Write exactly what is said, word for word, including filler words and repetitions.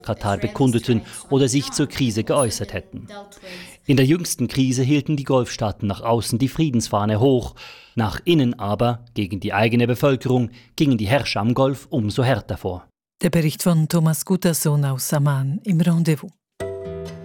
Katar bekundeten oder sich zur Krise geäußert hätten. In der jüngsten Krise hielten die Golfstaaten nach außen die Friedensfahne hoch, nach innen aber, gegen die eigene Bevölkerung, gingen die Herrscher am Golf umso härter vor. Der Bericht von Thomas Gutterson aus Amman im Rendezvous.